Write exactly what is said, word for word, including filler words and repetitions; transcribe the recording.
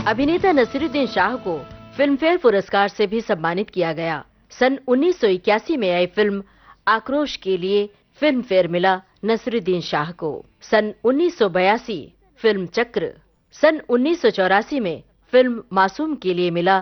अभिनेता नसीरुद्दीन शाह को फिल्मफेयर पुरस्कार से भी सम्मानित किया गया। सन उन्नीस सौ इक्यासी में आई फिल्म आक्रोश के लिए फिल्म फेयर मिला नसीरुद्दीन शाह को। सन उन्नीस सौ बयासी फिल्म चक्र, सन उन्नीस सौ चौरासी में फिल्म मासूम के लिए मिला